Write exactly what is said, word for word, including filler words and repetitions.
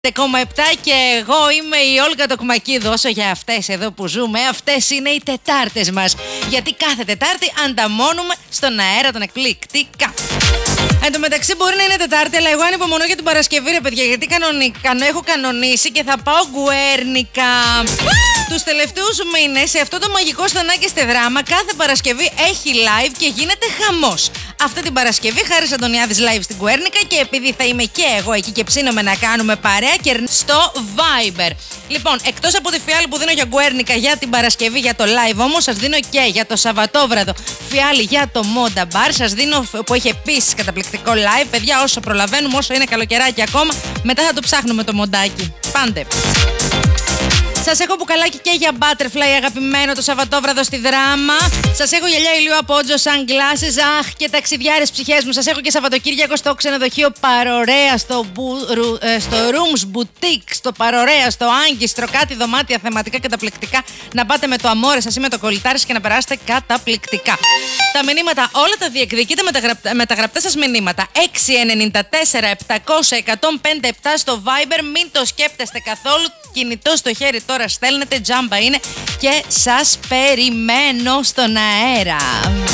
πέντε κόμμα επτά και εγώ είμαι η Όλγα Τοκμακίδου. Όσο για αυτές εδώ που ζούμε, αυτές είναι οι Τετάρτες μας. Γιατί κάθε Τετάρτη ανταμώνουμε στον αέρα των εκπληκτικά. Εν τω μεταξύ μπορεί να είναι Τετάρτη, αλλά εγώ ανυπομονώ για την Παρασκευή, ρε παιδιά. Γιατί κανονικά έχω κανονίσει και θα πάω Γκουέρνικα. Τους τελευταίους μήνες σε αυτό το μαγικό στανάκι στη Δράμα, κάθε Παρασκευή έχει live και γίνεται χαμός. Αυτή την Παρασκευή Χάρης Αντωνιάδης live στην Γκουέρνικα και επειδή θα είμαι και εγώ εκεί και ψήνομαι να κάνουμε παρέα και στο Viber. Λοιπόν, εκτός από τη φιάλη που δίνω για Γκουέρνικα για την Παρασκευή για το live, όμως σας δίνω και για το Σαββατόβραδο φιάλη για το Monda Bar. Σας δίνω που έχει επίσης καταπληκτικό live. Παιδιά, όσο προλαβαίνουμε, όσο είναι καλοκαιράκι ακόμα, μετά θα το ψάχνουμε το μοντάκι. Πάντε. Σας έχω μπουκαλάκι και για Butterfly αγαπημένο το Σαββατόβραδο στη Δράμα. Σας έχω γυαλιά ηλίου από Ότζο, sunglasses, αχ και ταξιδιάρες ψυχές μου. Σας έχω και Σαββατοκύριακο στο ξενοδοχείο Παρορέα, στο, μπου, ρου, ε, στο Rooms Boutique, στο Παρορέα, στο Άγκιστρο, κάτι δωμάτια θεματικά καταπληκτικά. Να πάτε με το αμόρε σας ή με το κολλητάρι και να περάσετε καταπληκτικά. Τα μηνύματα όλα τα διεκδικείτε με τα, γραπ, με τα γραπτά σας μηνύματα. έξι εννιά τέσσερα επτακόσια εκατόν πέντε επτά στο Viber. Μην το σκέπτεστε καθόλου. Κινητό στο χέρι τώρα στέλνετε, τζάμπα είναι και σας περιμένω στον αέρα.